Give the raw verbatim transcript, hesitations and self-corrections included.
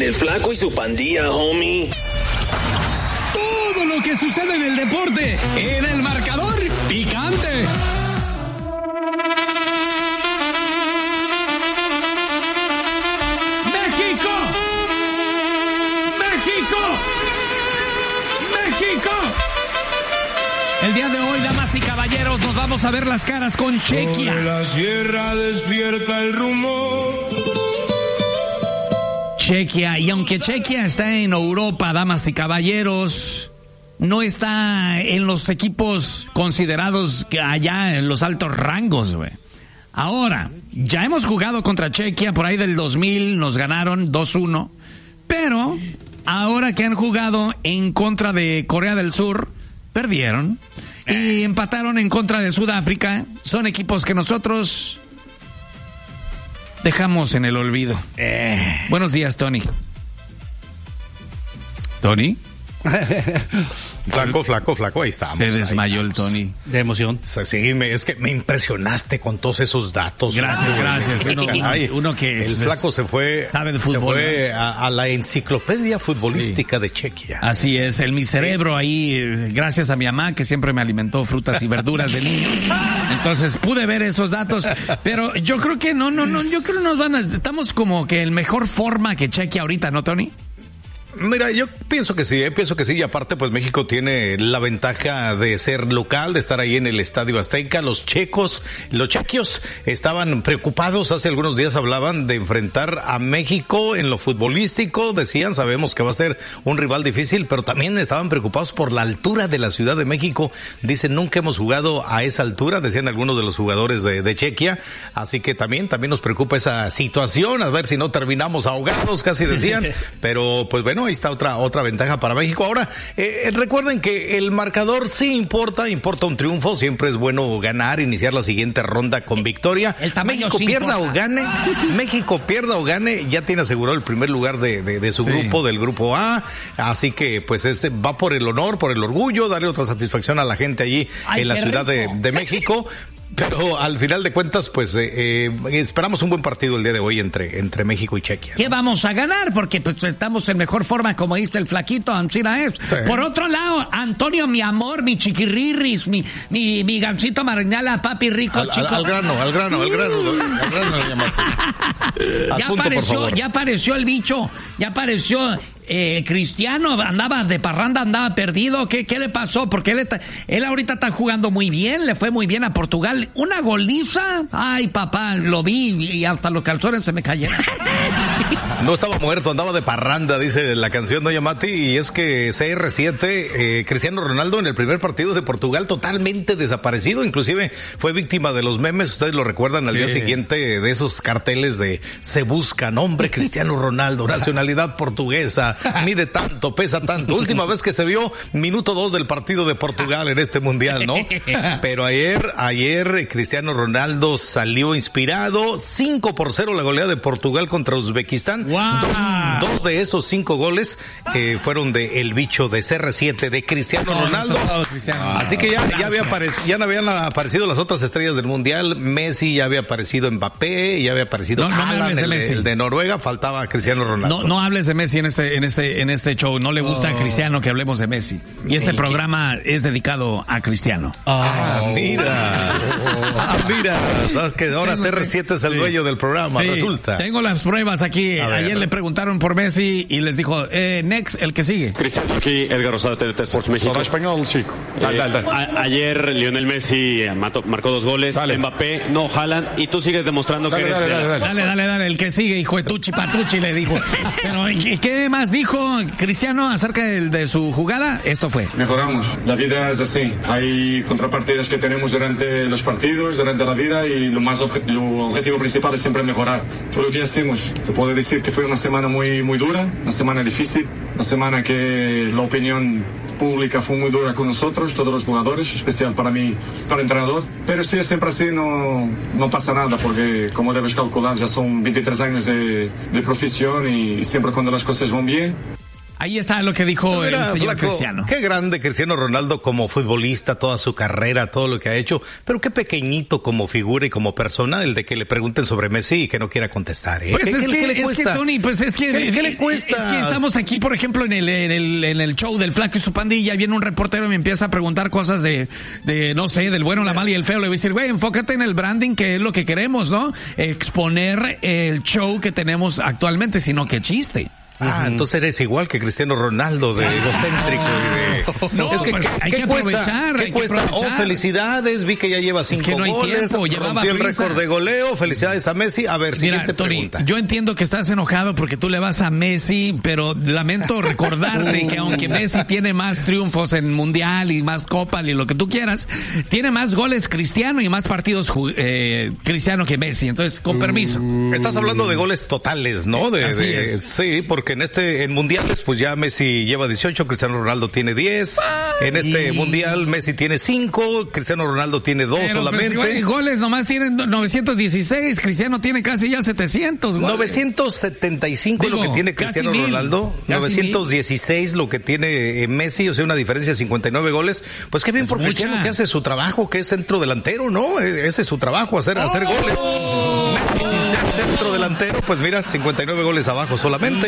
En el Flaco y su pandilla, homie. Todo lo que sucede en el deporte, en el marcador picante. ¡México! ¡México! ¡México! El día de hoy, damas y caballeros, nos vamos a ver las caras con Chequia. Sobre la sierra despierta el rumor. Chequia, y aunque Chequia está en Europa, damas y caballeros, no está en los equipos considerados que allá en los altos rangos, güey. Ahora, ya hemos jugado contra Chequia por ahí del dos mil, nos ganaron dos uno, pero ahora que han jugado en contra de Corea del Sur, perdieron y empataron en contra de Sudáfrica. Son equipos que nosotros dejamos en el olvido. Eh. Buenos días, Tony. ¿Tony? Flaco, flaco, flaco, ahí estamos. Se desmayó el Tony. De emoción. Sí, me, es que me impresionaste con todos esos datos. Gracias, ¿no? gracias. Uno, Ay, uno que... El flaco se fue, sabe de fútbol, se fue ¿no? a, a la enciclopedia futbolística sí. de Chequia. Así es, el mi cerebro ahí, gracias a mi mamá que siempre me alimentó frutas y verduras de niño. Entonces pude ver esos datos, pero yo creo que no, no, no, yo creo que nos van a... Estamos como que en mejor forma que Chequia ahorita, ¿no, Tony? Mira, yo pienso que sí, eh, pienso que sí, y aparte pues México tiene la ventaja de ser local, de estar ahí en el Estadio Azteca. Los checos, los chequios estaban preocupados, hace algunos días hablaban de enfrentar a México en lo futbolístico, decían, sabemos que va a ser un rival difícil, pero también estaban preocupados por la altura de la Ciudad de México. Dicen, nunca hemos jugado a esa altura, decían algunos de los jugadores de, de Chequia, así que también, también nos preocupa esa situación, a ver si no terminamos ahogados, casi decían, pero pues bueno, ahí está otra otra ventaja para México. Ahora, eh, recuerden que el marcador sí importa, importa un triunfo, siempre es bueno ganar, iniciar la siguiente ronda con victoria. México sí pierda importa. o gane, México pierda o gane, ya tiene asegurado el primer lugar de, de, de su sí. grupo, del grupo A, así que pues ese va por el honor, por el orgullo, darle otra satisfacción a la gente allí Ay, en la Ciudad de, de México. Pero al final de cuentas, pues eh, eh, esperamos un buen partido el día de hoy entre, entre México y Chequia, ¿no? ¿Qué vamos a ganar? Porque pues, estamos en mejor forma, como dice el flaquito, Ancina es. Sí. Por otro lado, Antonio, mi amor, mi chiquirrirris, mi, mi, mi gancito marinala, papi rico, al, chico. Al, al grano, al grano, al grano, al grano, al grano ya punto, apareció, ya apareció el bicho, ya apareció. Eh, Cristiano andaba de parranda, andaba perdido. ¿Qué, qué le pasó? Porque él, está, él ahorita está jugando muy bien, le fue muy bien a Portugal. Una goliza. Ay, papá, lo vi y hasta los calzones se me cayeron. No estaba muerto, andaba de parranda, dice la canción, doña Mati, y es que C R siete, eh, Cristiano Ronaldo en el primer partido de Portugal totalmente desaparecido, inclusive fue víctima de los memes, ustedes lo recuerdan al sí. día siguiente de esos carteles de se busca nombre Cristiano Ronaldo, nacionalidad portuguesa, mide tanto, pesa tanto, última vez que se vio, minuto dos del partido de Portugal en este mundial, ¿no? Pero ayer, ayer Cristiano Ronaldo salió inspirado, cinco por cero la goleada de Portugal contra Uzbekistán. Wow. Dos, dos de esos cinco goles eh, fueron de el bicho de C R siete de Cristiano Ronaldo. Así que ya, ya, había apare, ya no habían aparecido las otras estrellas del mundial. Messi, ya había aparecido Mbappé, ya había aparecido no, no Alan, el, el de Noruega. Faltaba Cristiano Ronaldo. No, no hables de Messi en este, en este, en este show. No le gusta oh. a Cristiano que hablemos de Messi. Y este programa es dedicado a Cristiano. Oh. Ah, mira. Oh. Ah, mira. Sabes que ahora C R siete es el sí. dueño del programa, sí. resulta. Tengo las pruebas aquí. Ayer le preguntaron por Messi y les dijo, eh, next, el que sigue. Cristiano, aquí Edgar Rosado, T D T Sports México. Solo español, chico. Eh, dale, dale. A, ayer Lionel Messi mató, marcó dos goles, dale. Mbappé, no, Haaland, y tú sigues demostrando dale, que eres... Dale, dale, dale, dale, dale, dale, el que sigue, hijo de Tuchi Patuchi, le dijo. Pero, ¿qué más dijo Cristiano acerca de, de su jugada? Esto fue. Mejoramos. La vida es así. Hay contrapartidas que tenemos durante los partidos, durante la vida, y lo más obje- lo objetivo principal es siempre mejorar. Fue lo que hicimos. Te puedo decir que fue una semana muy, muy dura, una semana difícil, una semana que la opinión pública fue muy dura con nosotros, todos los jugadores, especial para mí, para el entrenador. Pero si es siempre así, no, no pasa nada, porque como debes calcular, ya son veintitrés años de, de profesión y siempre cuando las cosas van bien. Ahí está lo que dijo Mira, el señor flaco, Cristiano. Qué grande Cristiano Ronaldo como futbolista, toda su carrera, todo lo que ha hecho, pero qué pequeñito como figura y como persona el de que le pregunten sobre Messi y que no quiera contestar. ¿eh? Pues ¿Qué, es, qué, que, qué le es cuesta? que, Tony, pues es que... ¿Qué, qué le es- cuesta? Es que estamos aquí, por ejemplo, en el, en el, en el show del Flaco y su pandilla, viene un reportero y me empieza a preguntar cosas de, de, no sé, del bueno, la mala y el feo. Le voy a decir, güey, enfócate en el branding, que es lo que queremos, ¿no? Exponer el show que tenemos actualmente, sino que chiste. Ah, entonces eres igual que Cristiano Ronaldo, de egocéntrico y de... No, es que, pues, ¿qué, hay qué que cuesta? aprovechar, ¿Qué hay que cuesta? aprovechar. Oh, felicidades, vi que ya lleva cinco que no hay goles, tiempo, llevaba rompió el prisa. récord de goleo, felicidades a Messi. A ver, siguiente Mira, Tony, pregunta. yo entiendo que estás enojado porque tú le vas a Messi, pero lamento recordarte que aunque Messi tiene más triunfos en Mundial y más Copas y lo que tú quieras, tiene más goles Cristiano y más partidos ju- eh, Cristiano que Messi. Entonces, con permiso. Estás hablando de goles totales, ¿no? De, Así de- es. Sí, porque en este en mundiales pues ya Messi lleva dieciocho, Cristiano Ronaldo tiene diez. En este mundial Messi tiene cinco, Cristiano Ronaldo tiene dos Pero, solamente. pues, güey, goles nomás tienen novecientos dieciséis, Cristiano tiene casi ya setecientos goles. novecientos setenta y cinco Digo, lo que tiene casi Cristiano mil, Ronaldo, casi novecientos dieciséis lo que tiene eh, Messi, o sea, una diferencia de cincuenta y nueve goles. Pues qué bien Es por mucha. Cristiano, que hace su trabajo, que es centro delantero, ¿no? Eh, Ese es su trabajo, hacer, hacer goles. Messi sin ser centro delantero, pues mira, cincuenta y nueve goles abajo solamente.